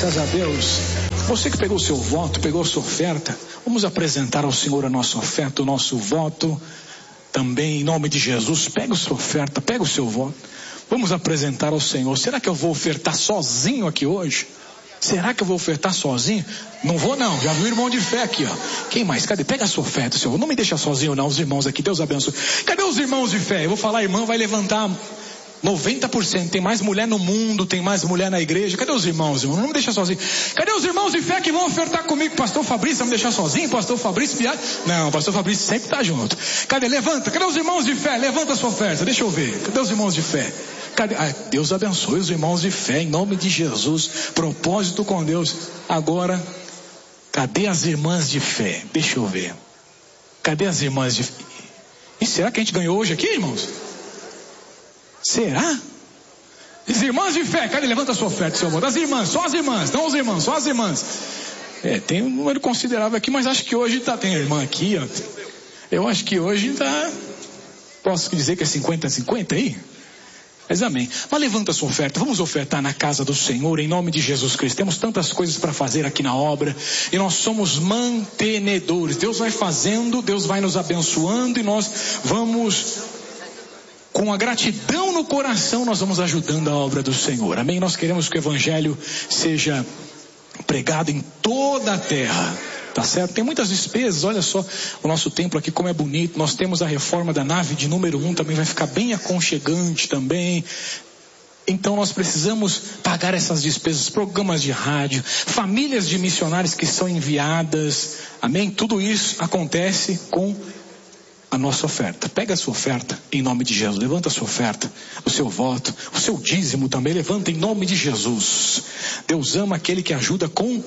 Graças a Deus. Você que pegou o seu voto, pegou a sua oferta, vamos apresentar ao Senhor a nossa oferta, o nosso voto. Também em nome de Jesus, pega a sua oferta, pega o seu voto. Vamos apresentar ao Senhor. Será que eu vou ofertar sozinho aqui hoje? Será que eu vou ofertar sozinho? Não vou não, já vi o irmão de fé aqui, ó. Quem mais? Cadê? Pega a sua oferta, Senhor. Não me deixa sozinho não, os irmãos aqui, Deus abençoe. Cadê os irmãos de fé? Eu vou falar, irmã, vai levantar 90%. Tem mais mulher no mundo, tem mais mulher na igreja. Cadê os irmãos, irmão? Não me deixa sozinho. Cadê os irmãos de fé que vão ofertar comigo? Pastor Fabrício, vai me deixar sozinho? Pastor Fabrício, não, pastor Fabrício sempre tá junto. Cadê? Levanta, cadê os irmãos de fé? Levanta a sua oferta, deixa eu ver. Cadê os irmãos de fé? Cadê? Deus abençoe os irmãos de fé, em nome de Jesus. Propósito com Deus. Agora, cadê as irmãs de fé? Deixa eu ver. Cadê as irmãs de fé? E será que a gente ganhou hoje aqui, irmãos? Será? As irmãs de fé, cadê? Levanta a sua oferta, seu amor. Das irmãs, só as irmãs, não os irmãos, só as irmãs. Tem um número considerável aqui, mas acho que hoje tá, tem a irmã aqui, ó. Eu acho que hoje tá, posso dizer que é 50-50 aí? Mas amém. Mas levanta a sua oferta, vamos ofertar na casa do Senhor, em nome de Jesus Cristo. Temos tantas coisas para fazer aqui na obra, e nós somos mantenedores. Deus vai fazendo, Deus vai nos abençoando, e nós vamos, com a gratidão no coração, nós vamos ajudando a obra do Senhor. Amém? Nós queremos que o Evangelho seja pregado em toda a terra. Tá certo? Tem muitas despesas, olha só o nosso templo aqui como é bonito. Nós temos a reforma da nave de número 1, também vai ficar bem aconchegante também. Então nós precisamos pagar essas despesas, programas de rádio, famílias de missionários que são enviadas. Amém? Tudo isso acontece com a nossa oferta. Pega a sua oferta em nome de Jesus. Levanta a sua oferta, o seu voto, o seu dízimo também. Levanta em nome de Jesus. Deus ama aquele que ajuda com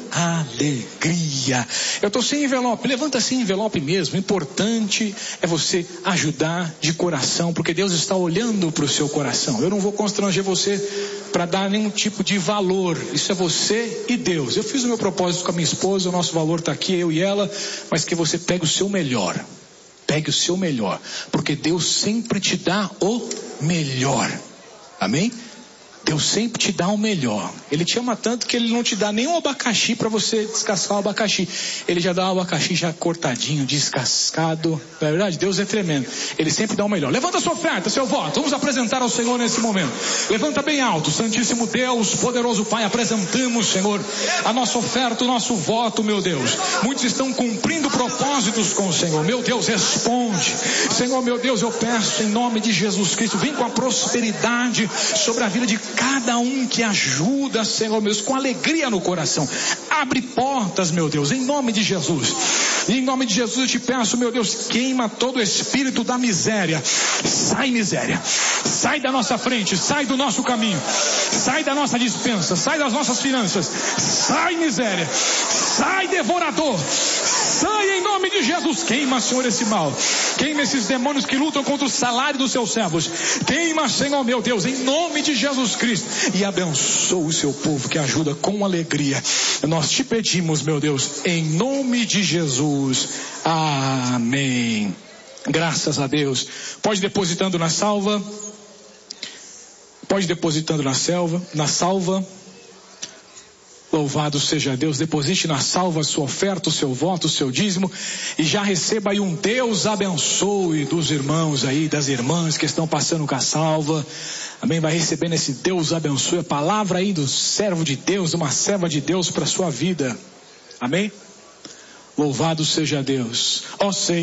alegria. Eu estou sem envelope. Levanta sem envelope mesmo. O importante é você ajudar de coração, porque Deus está olhando para o seu coração. Eu não vou constranger você para dar nenhum tipo de valor. Isso é você e Deus. Eu fiz o meu propósito com a minha esposa. O nosso valor está aqui, eu e ela. Mas que você pegue o seu melhor. Pegue o seu melhor, porque Deus sempre te dá o melhor. Amém? Deus sempre te dá o melhor. Ele te ama tanto que Ele não te dá nenhum abacaxi para você descascar o abacaxi. Ele já dá o abacaxi já cortadinho, descascado. Na verdade, Deus é tremendo. Ele sempre dá o melhor. Levanta a sua oferta, seu voto. Vamos apresentar ao Senhor nesse momento. Levanta bem alto. Santíssimo Deus, poderoso Pai, apresentamos, Senhor, a nossa oferta, o nosso voto, meu Deus. Muitos estão cumprindo propósitos com o Senhor. Meu Deus, responde. Senhor, meu Deus, eu peço em nome de Jesus Cristo, vem com a prosperidade sobre a vida de cada um que ajuda, Senhor, meu Deus, com alegria no coração. Abre portas, meu Deus, em nome de Jesus. E em nome de Jesus eu te peço, meu Deus, queima todo o espírito da miséria. Sai miséria. Sai da nossa frente, sai do nosso caminho. Sai da nossa dispensa, sai das nossas finanças. Sai miséria. Sai devorador. Sai em nome de Jesus. Queima, Senhor, esse mal. Queima esses demônios que lutam contra o salário dos seus servos. Queima, Senhor, meu Deus, em nome de Jesus Cristo. E abençoa o seu povo que ajuda com alegria. Nós te pedimos, meu Deus, em nome de Jesus. Amém. Graças a Deus. Pode ir depositando na salva. Pode ir depositando na salva. Louvado seja Deus. Deposite na salva a sua oferta, o seu voto, o seu dízimo, e já receba aí um Deus abençoe dos irmãos aí, das irmãs que estão passando com a salva. Amém? Vai recebendo esse Deus abençoe, a palavra aí do servo de Deus, uma serva de Deus para a sua vida. Amém? Louvado seja Deus. Ó Senhor.